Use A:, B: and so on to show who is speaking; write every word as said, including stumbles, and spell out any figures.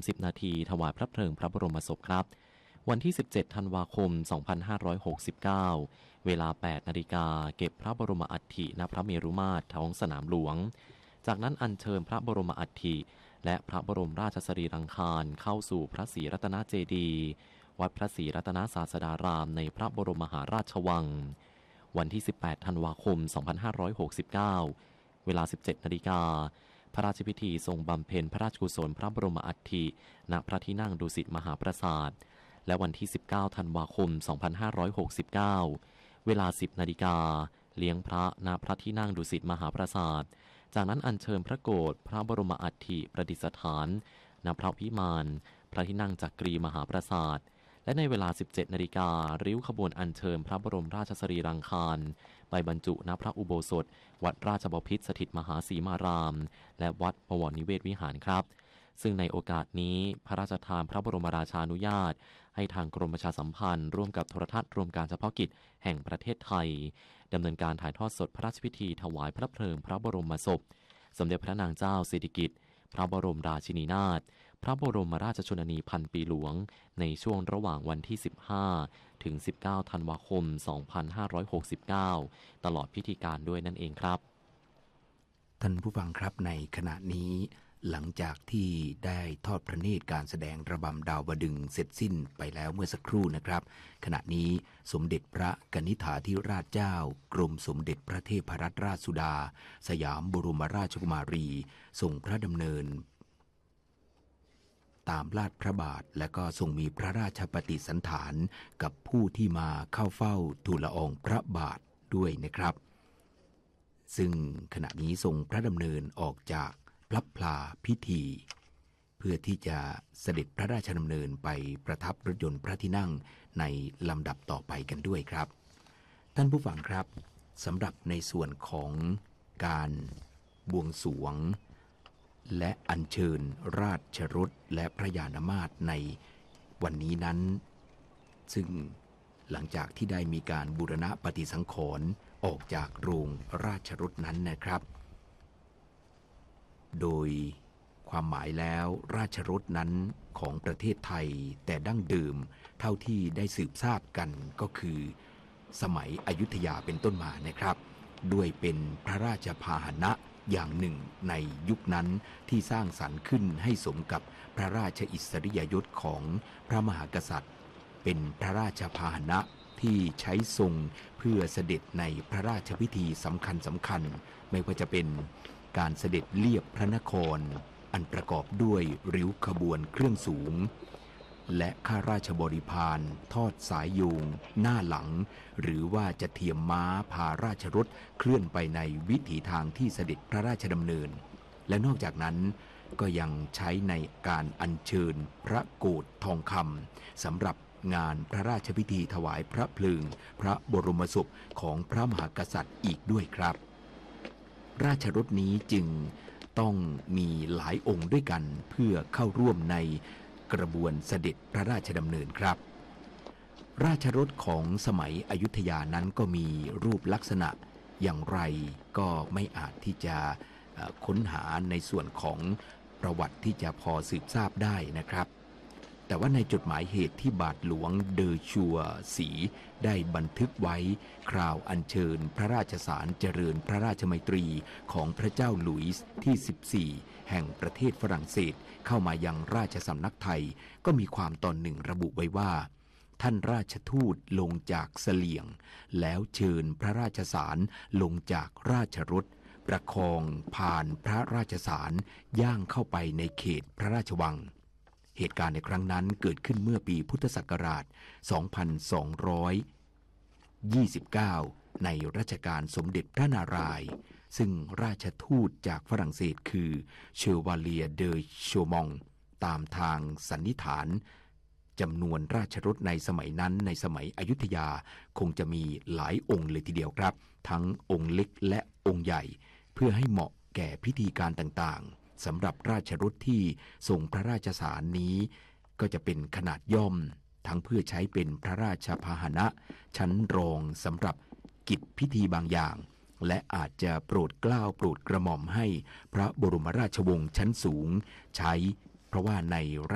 A: สิบนาทีถวายพระเพลิงพระบรมศพครับวันที่สิบเจ็ดธันวาคมสองพันห้าร้อยหกสิบเก้าเวลาแปดนาฬิกาเก็บพระบรมอัฐิณพระเมรุมาตรท้องสนามหลวงจากนั้นอัญเชิญพระบรมอัฐิและพระบรมราชสรีรังคารเข้าสู่พระศรีรัตนเจดีย์วัดพระศรีรัตนศาสดารามในพระบรมมหาราชวังวันที่สิบแปดธันวาคมสองพันห้าร้อยหกสิบเก้าเวลาสิบเจ็ดนาฬิกาพระราชพิธีทรงบำเพ็ญพระราชกุศลพระบรมอัฐิณพระที่นั่งดุสิตมหาปราสาทและวันที่สิบเก้าธันวาคมสองพันห้าร้อยหกสิบเก้าเวลาสิบนาฬิกาเลี้ยงพระณพระที่นั่งดุสิตมหาปราสาทจากนั้นอัญเชิญพระโกฐพระบรมอัฐิประดิษฐานณพระวิมานพระที่นั่งจักรีมหาปราสาทและในเวลาสิบเจ็ดนาฬิการิ้วขบวนอัญเชิญพระบรมราชสรีรังคารไปบรรจุณพระอุโบสถวัดราชบพิตรสถิตมหาสีมารามและวัดบวรนิเวศวิหารครับซึ่งในโอกาสนี้พระราชทานพระบรมราชานุญาตให้ทางกรมประชาสัมพันธ์ร่วมกับโทรทัศน์รวมการเฉพาะกิจแห่งประเทศไทยดำเนินการถ่ายทอดสดพระราชพิธีถวายพระเพลิงพระบรมศพสมเด็จพระนางเจ้าสิริกิติ์พระบรมราชินีนาถพระบรมราชชนนีพันปีหลวงในช่วงระหว่างวันที่สิบห้าถึงสิบเก้าธันวาคมสองพันห้าร้อยหกสิบเก้าตลอดพิธีการด้วยนั่นเองครับ
B: ท่านผู้ฟังครับในขณะนี้หลังจากที่ได้ทอดพระเนตรการแสดงระบำดาวดึงส์เสร็จสิ้นไปแล้วเมื่อสักครู่นะครับขณะนี้สมเด็จพระกนิษฐาธิราชเจ้ากรมสมเด็จพระเทพรัตนราชสุดาสยามบรมราชกุมารีทรงพระดำเนินตามลาดพระบาทและก็ทรงมีพระราชปฏิสันถานกับผู้ที่มาเข้าเฝ้าทูลละอองพระบาทด้วยนะครับซึ่งขณะนี้ทรงพระดำเนินออกจากพลับพลาพิธีเพื่อที่จะเสด็จพระราชดำเนินไปประทับรถยนต์พระที่นั่งในลำดับต่อไปกันด้วยครับท่านผู้ฟังครับสำหรับในส่วนของการบวงสรวงและอัญเชิญราชรถและพระยานมาตรในวันนี้นั้นซึ่งหลังจากที่ได้มีการบูรณะปฏิสังขรณ์ออกจากโรงราชรถนั้นนะครับโดยความหมายแล้วราชรถนั้นของประเทศไทยแต่ดั้งเดิมเท่าที่ได้สืบทราบกันก็คือสมัยอยุธยาเป็นต้นมานะครับด้วยเป็นพระราชพาหนะอย่างหนึ่งในยุคนั้นที่สร้างสรรค์ขึ้นให้สมกับพระราชอิสริยยศของพระมหากษัตริย์เป็นพระราชพาหนะที่ใช้ทรงเพื่อเสด็จในพระราชพิธีสำคัญสำคัญไม่ว่าจะเป็นการเสด็จเลียบพระนครอันประกอบด้วยริ้วขบวนเครื่องสูงและข้าราชบริพารทอดสายโยงหน้าหลังหรือว่าจะเทียมม้าพาราชรถเคลื่อนไปในวิถีทางที่เสด็จพระราชดำเนินและนอกจากนั้นก็ยังใช้ในการอัญเชิญพระโกฐทองคำสำหรับงานพระราชพิธีถวายพระเพลิงพระบรมศพของพระมหากษัตริย์อีกด้วยครับราชรถนี้จึงต้องมีหลายองค์ด้วยกันเพื่อเข้าร่วมในกระบวนเสด็จพระราชดำเนินครับราชรถของสมัยอยุธยานั้นก็มีรูปลักษณะอย่างไรก็ไม่อาจที่จะค้นหาในส่วนของประวัติที่จะพอสืบทราบได้นะครับแต่ว่าในจดหมายเหตุที่บาทหลวงเดอชัวสีได้บันทึกไว้คราวอัญเชิญพระราชสารเจริญพระราชมัยตรีของพระเจ้าหลุยส์ที่สิบสี่แห่งประเทศฝรั่งเศสเข้ามายังราชสำนักไทยก็มีความตอนหนึ่งระบุไว้ว่าท่านราชทูตลงจากเสลี่ยงแล้วเชิญพระราชสารลงจากราชรถประคองผ่านพระราชสารย่างเข้าไปในเขตพระราชวังเหตุการณ์ในครั้งนั้นเกิดขึ้นเมื่อปีพุทธศักราชสองพันสองร้อยยี่สิบเก้าในรัชกาลสมเด็จพระนารายณ์ซึ่งราชทูตจากฝรั่งเศสคือเชอวาเลียเดอโชมองตามทางสันนิษฐานจำนวนราชรถในสมัยนั้นในสมัยอยุธยาคงจะมีหลายองค์เลยทีเดียวครับทั้งองค์เล็กและองค์ใหญ่เพื่อให้เหมาะแก่พิธีการต่างๆสำหรับราชรถที่ทรงพระราชสารนี้ก็จะเป็นขนาดย่อมทั้งเพื่อใช้เป็นพระราชพาหนะชั้นรองสำหรับกิจพิธีบางอย่างและอาจจะโปรดเกล้าโปรดกระหม่อมให้พระบรมราชวงศ์ชั้นสูงใช้เพราะว่าใน